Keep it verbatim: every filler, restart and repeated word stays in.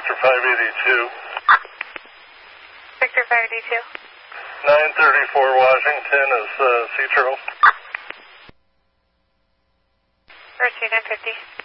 Victor five eighty-two. Victor five eighty-two. nine thirty-four Washington is uh, C. Charles. First nine fifty.